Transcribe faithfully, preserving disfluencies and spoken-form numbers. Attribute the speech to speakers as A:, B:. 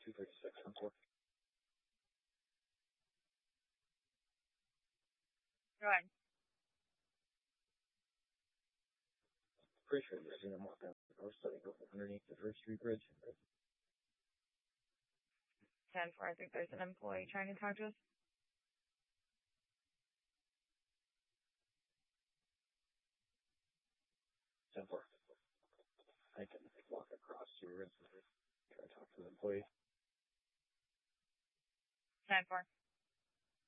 A: two thirty-six on four.
B: Go ahead.
A: Pretty sure you're seeing them walk down the coast, so they go underneath the First Street Bridge.
B: ten four, I think there's an employee trying to talk to us.
A: ten four. I can walk across here and try to talk to the employee.
B: ten four.